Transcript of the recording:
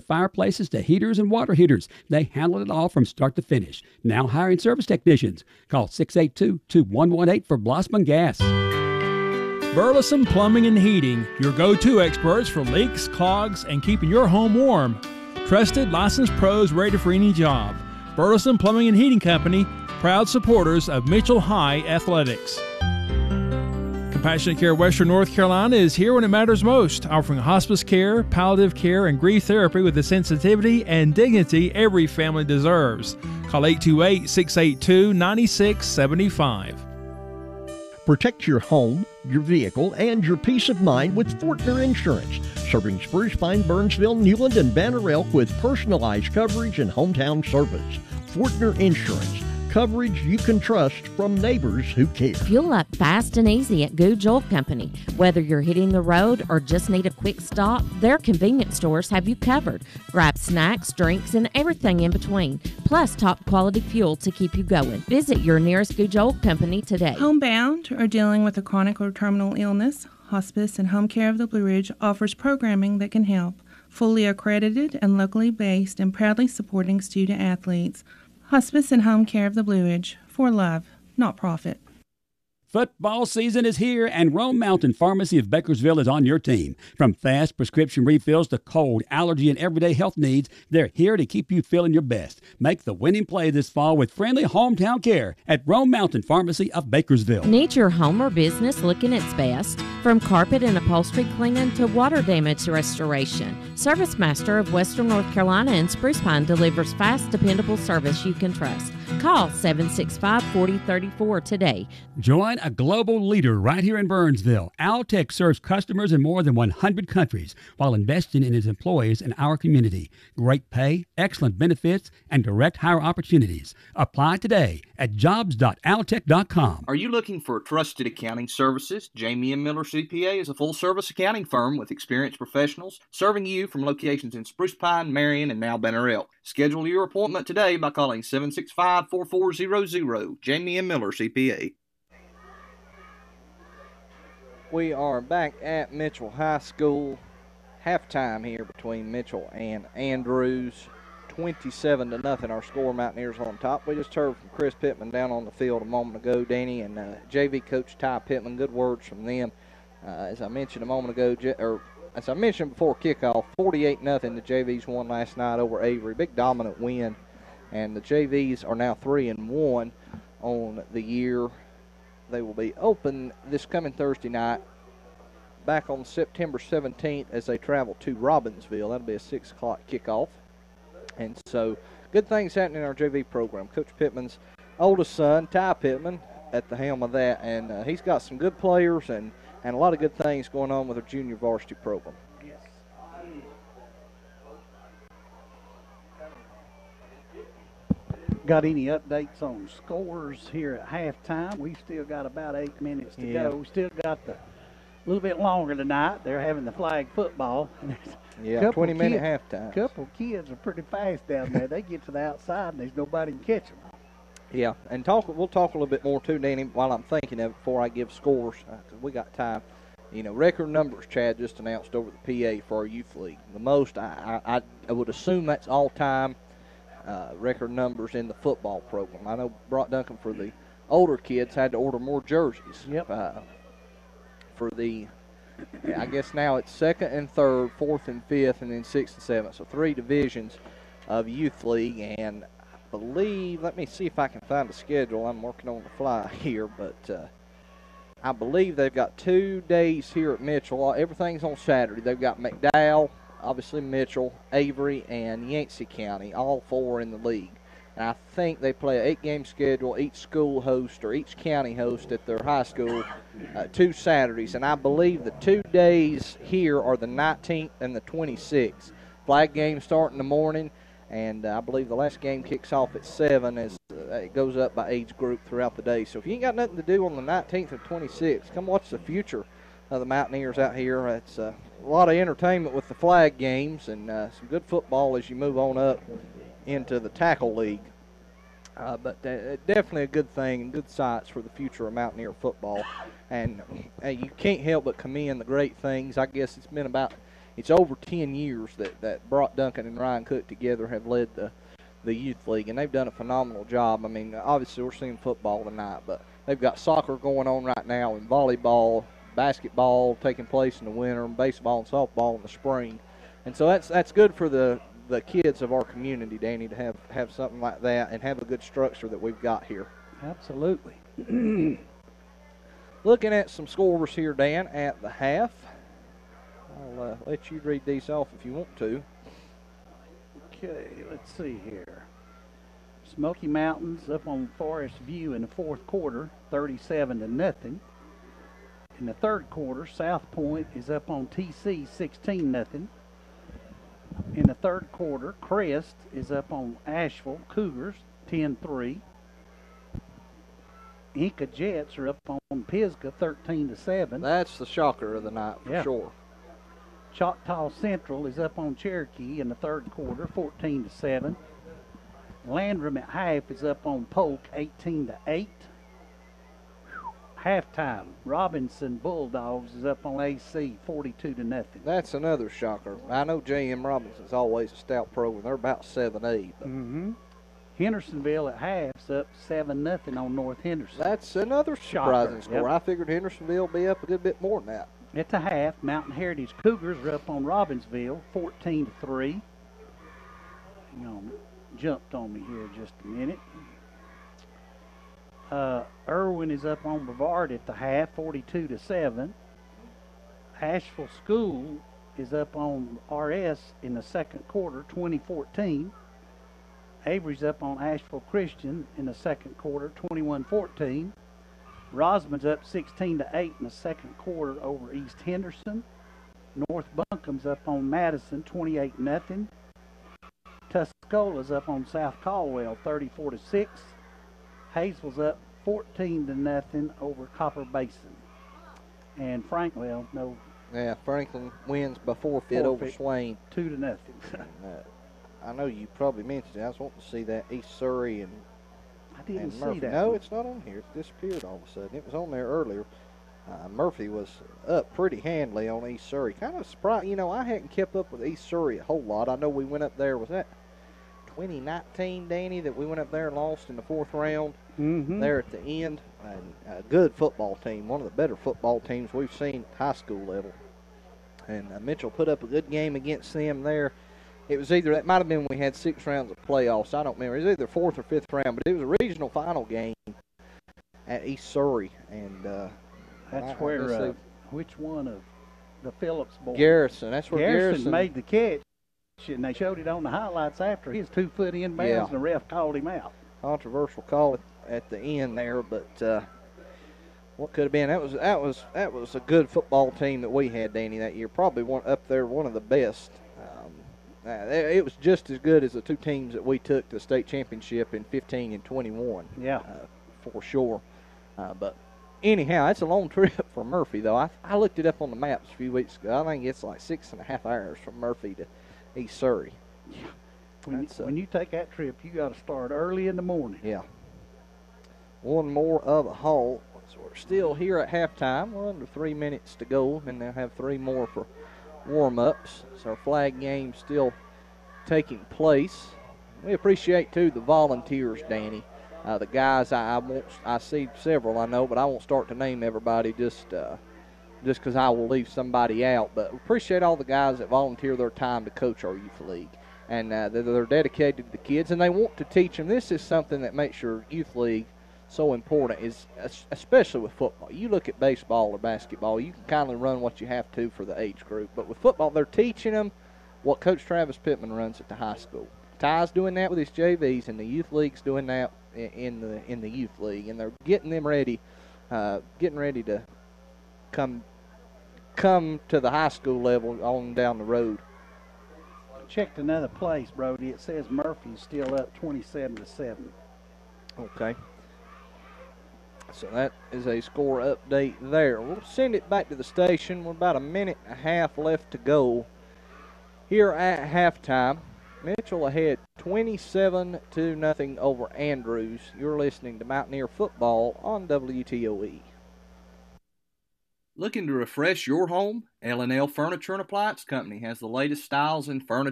fireplaces to heaters and water heaters. They handle it all from start to finish. Now hiring service technicians. Call 682-2118 for Blossman Gas. Burleson Plumbing and Heating, your go-to experts for leaks, clogs, and keeping your home warm. Trusted, licensed pros ready for any job. Burleson Plumbing and Heating Company, proud supporters of Mitchell High Athletics. Compassionate Care Western North Carolina is here when it matters most, offering hospice care, palliative care, and grief therapy with the sensitivity and dignity every family deserves. Call 828-682-9675. Protect your home, your vehicle, and your peace of mind with Fortner Insurance, serving Spruce Pine, Burnsville, Newland, and Banner Elk with personalized coverage and hometown service. Fortner Insurance. Coverage you can trust from neighbors who care. Fuel up fast and easy at Goodge Oil Company. Whether you're hitting the road or just need a quick stop, their convenience stores have you covered. Grab snacks, drinks, and everything in between. Plus top quality fuel to keep you going. Visit your nearest Goodge Oil Company today. Homebound or dealing with a chronic or terminal illness, Hospice and Home Care of the Blue Ridge offers programming that can help. Fully accredited and locally based and proudly supporting student athletes. Hospice and Home Care of the Blue Ridge, for love, not profit. Football season is here, and Rome Mountain Pharmacy of Bakersville is on your team. From fast prescription refills to cold, allergy, and everyday health needs, they're here to keep you feeling your best. Make the winning play this fall with friendly hometown care at Rome Mountain Pharmacy of Bakersville. Need your home or business looking its best? From carpet and upholstery cleaning to water damage restoration, Service Master of Western North Carolina and Spruce Pine delivers fast, dependable service you can trust. Call 765-4034 today. Join a global leader right here in Burnsville. Altec serves customers in more than 100 countries while investing in its employees and our community. Great pay, excellent benefits, and direct hire opportunities. Apply today at jobs.altec.com. Are you looking for trusted accounting services? Jamie M. Miller CPA is a full-service accounting firm with experienced professionals serving you from locations in Spruce Pine, Marion, and now Banner Elk. Schedule your appointment today by calling 765-4400. Jamie M. Miller CPA. We are back at Mitchell High School. Halftime here between Mitchell and Andrews. 27-0 our score. Mountaineers on top. We just heard from Chris Pittman down on the field a moment ago, Danny, and JV coach Ty Pittman. Good words from them. As I mentioned a moment ago, as I mentioned before kickoff, 48-0 the JVs won last night over Avery. Big dominant win, and the JVs are now 3-1 on the year. They will be open this coming Thursday night, back on September 17th as they travel to Robbinsville. That'll be a 6 o'clock kickoff. And so, good things happening in our JV program. Coach Pittman's oldest son, Ty Pittman, at the helm of that, and he's got some good players and a lot of good things going on with our junior varsity program. Yes. Got any updates on scores here at halftime? We've still got about 8 minutes to go. We still got a little bit longer tonight. They're having the flag football. Yeah, 20-minute halftime. A couple kids are pretty fast down there. They get to the outside, and there's nobody can catch them. Yeah, and we'll talk a little bit more too, Danny, while I'm thinking of it before I give scores, because we got time. You know, record numbers Chad just announced over the PA for our youth league. The most, I would assume that's all-time record numbers in the football program. I know Brock Duncan, for the older kids, had to order more jerseys. Yep. For the, I guess now it's second and third, fourth and fifth, and then sixth and seventh. So 3 divisions of youth league, and believe, let me see if I can find a schedule. I'm working on the fly here, but I believe they've got 2 days here at Mitchell. Everything's on Saturday. They've got McDowell, obviously Mitchell, Avery, and Yancey County, all 4 in the league. And I think they play an 8-game schedule. Each school host or each county host at their high school 2 Saturdays. And I believe the 2 days here are the 19th and the 26th. Flag game start in the morning. And I believe the last game kicks off at 7 as it goes up by age group throughout the day. So if you ain't got nothing to do on the 19th or 26th, come watch the future of the Mountaineers out here. It's a lot of entertainment with the flag games and some good football as you move on up into the tackle league. But definitely a good thing and good sights for the future of Mountaineer football. And you can't help but commend the great things. I guess it's been about, it's over 10 years that Brock Duncan and Ryan Cook together have led the youth league, and they've done a phenomenal job. I mean, obviously we're seeing football tonight, but they've got soccer going on right now, and volleyball, basketball taking place in the winter, and baseball and softball in the spring. And so that's good for the kids of our community, Danny, to have something like that and have a good structure that we've got here. Absolutely. Looking at some scores here, Dan, at the half. I'll let you read these off if you want to. Okay, let's see here. Smoky Mountains up on Forest View in the fourth quarter, 37-0. In the third quarter, South Point is up on TC, 16-0. In the third quarter, Crest is up on Asheville Cougars, 10-3. Inca Jets are up on Pisgah, 13-7. That's the shocker of the night for sure. Choctaw Central is up on Cherokee in the third quarter, 14-7. Landrum at half is up on Polk, 18-8. Halftime, Robinson Bulldogs is up on AC, 42-0. That's another shocker. I know J.M. Robinson's always a stout program. They're about 7-8. Hendersonville at half's up 7-0 on North Henderson. That's another surprising score. I figured Hendersonville would be up a good bit more than that. At the half, Mountain Heritage Cougars are up on Robbinsville, 14-3. Hang on, jumped on me here just a minute. Irwin is up on Brevard at the half, 42-7. Asheville School is up on RS in the second quarter, 2014. Avery's up on Asheville Christian in the second quarter, 21-14. Rosman's up 16-8 in the second quarter over East Henderson. North Buncombe's up on Madison, 28-0. Tuscola's up on South Caldwell, 34-6. Hazel's up 14-0 over Copper Basin. And Franklin, Franklin wins by forfeit over Swain. 2-0. I know you probably mentioned it. I was wanting to see that East Surrey and I didn't see Murphy. that. No, it's not on here. It disappeared all of a sudden. It was on there earlier. Murphy was up pretty handily on East Surrey. Kind of surprised. You know, I hadn't kept up with East Surrey a whole lot. I know we went up there. Was that 2019, Danny, that we went up there and lost in the fourth round there at the end? And a good football team. One of the better football teams we've seen at high school level. And Mitchell put up a good game against them there. It was either, that might have been when we had 6 rounds of playoffs. I don't remember. It was either 4th or 5th round, but it was a regional final game at East Surrey. And that's where, which one of the Phillips boys? Garrison. That's where Garrison made the catch, and they showed it on the highlights after his 2-foot inbounds, and the ref called him out. Controversial call at the end there, but what could have been? That was a good football team that we had, Danny, that year. Probably one of the best. It was just as good as the two teams that we took to the state championship in 15 and 21. Yeah, for sure. But anyhow, it's a long trip for Murphy, though. I looked it up on the maps a few weeks ago. I think it's like 6.5 hours from Murphy to East Surrey. Yeah. When you take that trip, you got to start early in the morning. Yeah. One more of a halt. So we're still here at halftime. We're under 3 minutes to go, and they'll have 3 more for warm-ups. So our flag game still taking place. We appreciate, too, the volunteers, Danny. The guys, I see several, I know, but I won't start to name everybody just because I will leave somebody out. But appreciate all the guys that volunteer their time to coach our youth league. And they're dedicated to the kids, and they want to teach them. This is something that makes your youth league so important, is especially with football. You look at baseball or basketball, you can kind of run what you have to for the age group. But with football, they're teaching them what Coach Travis Pittman runs at the high school. Ty's doing that with his JVs, and the youth league's doing that in the youth league, and they're getting them ready, to come to the high school level on down the road. Checked another place, Brody. It says Murphy's still up 27-7. Okay. So that is a score update there. We'll send it back to the station. We're about 1.5 minutes left to go here at halftime. Mitchell ahead 27-0 over Andrews. You're listening to Mountaineer Football on WTOE. Looking to refresh your home? L&L Furniture and Appliance Company has the latest styles in furniture